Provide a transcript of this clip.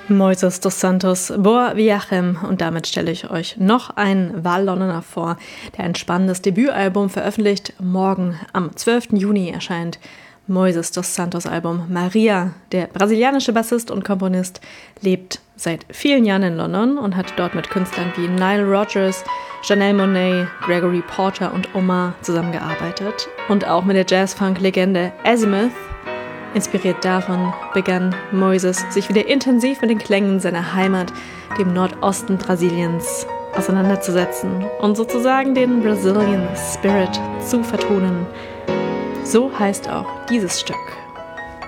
Moises dos Santos, Boa Viagem, und damit stelle ich euch noch einen Wahllondoner vor, der ein spannendes Debütalbum veröffentlicht. Morgen am 12. Juni erscheint Moises dos Santos Album Maria. Der brasilianische Bassist und Komponist lebt seit vielen Jahren in London und hat dort mit Künstlern wie Nile Rodgers, Janelle Monáe, Gregory Porter und Omar zusammengearbeitet. Und auch mit der Jazz-Funk-Legende Azimuth. Inspiriert davon begann Moises sich wieder intensiv mit den Klängen seiner Heimat, dem Nordosten Brasiliens, auseinanderzusetzen und sozusagen den Brazilian Spirit zu vertonen. So heißt auch dieses Stück.